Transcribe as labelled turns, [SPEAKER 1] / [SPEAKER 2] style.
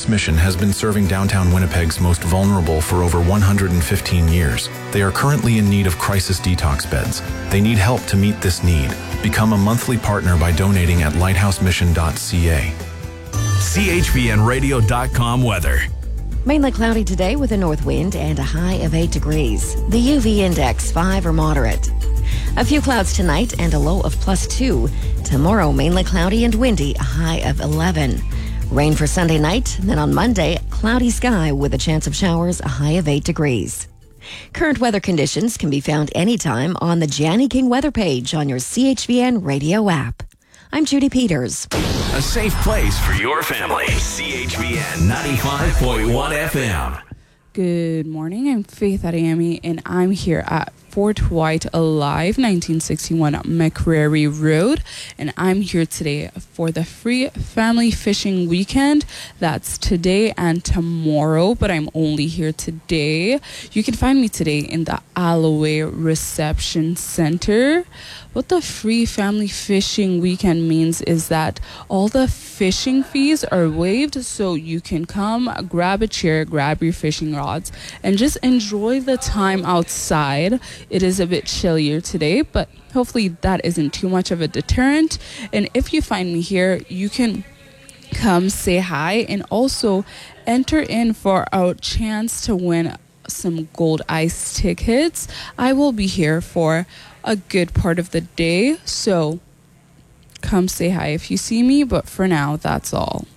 [SPEAKER 1] Lighthouse Mission has been serving downtown Winnipeg's most vulnerable for over 115 years. They are currently in need of crisis detox beds. They need help to meet this need. Become a monthly partner by donating at lighthousemission.ca.
[SPEAKER 2] CHVNradio.com weather.
[SPEAKER 3] Mainly cloudy today with a north wind and a high of 8 degrees. The UV index 5 or moderate. A few clouds tonight and a low of +2. Tomorrow mainly cloudy and windy, a high of 11. Rain for Sunday night, then on Monday, cloudy sky with a chance of showers, a high of 8 degrees. Current weather conditions can be found anytime on the Janny King weather page on your CHVN radio app. I'm Judy Peters.
[SPEAKER 2] A safe place for your family. CHVN 95.1 FM.
[SPEAKER 4] Good morning. I'm Faith Adeyemi, and I'm here at Fort White Alive, 1961 McCreary Road. And I'm here today for the free family fishing weekend. That's today and tomorrow, but I'm only here today. You can find me today in the Alloway Reception Center. What the free family fishing weekend means is that all the fishing fees are waived, so you can come, grab a chair, grab your fishing rods, and just enjoy the time outside. It is a bit chillier today, but hopefully that isn't too much of a deterrent. And if you find me here, you can come say hi and also enter in for a chance to win some Gold Ice tickets. I will be here for a good part of the day, so come say hi if you see me, but for now, that's all.